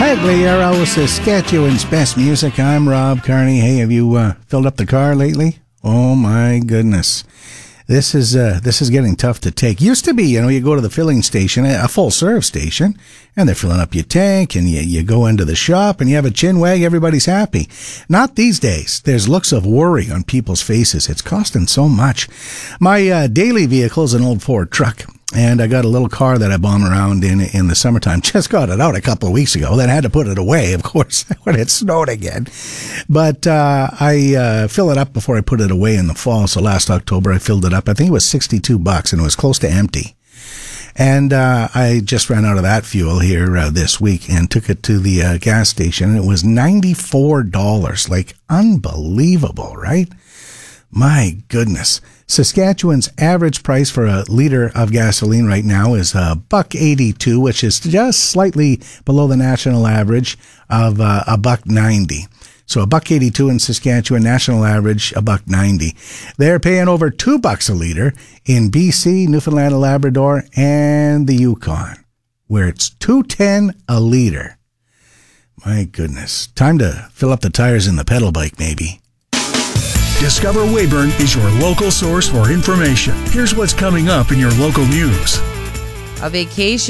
Pagliaro, Saskatchewan's best music. I'm Rob Carney. Hey, have you filled up the car lately? Oh my goodness. This is getting tough to take. Used to be, you go to the filling station, a full serve station, and they're filling up your tank, and you go into the shop, and you have a chin wag, everybody's happy. Not these days. There's looks of worry on people's faces. It's costing so much. My daily vehicle is an old Ford truck, and I got a little car that I bomb around in the summertime. Just got it out a couple of weeks ago. Then I had to put it away, of course, when it snowed again. But I fill it up before I put it away in the fall. So last October, I filled it up. I think it was $62, and it was close to empty. And I just ran out of that fuel here this week and took it to the gas station. And it was $94. Like, unbelievable, right? My goodness. Saskatchewan's average price for a liter of gasoline right now is $1.82, which is just slightly below the national average of $1.90. So $1.82 in Saskatchewan, national average $1.90. They're paying over $2 a liter in BC, Newfoundland and Labrador, and the Yukon, where it's $2.10 a liter. My goodness. Time to fill up the tires in the pedal bike, maybe. Discover Weyburn is your local source for information. Here's what's coming up in your local news. A vacation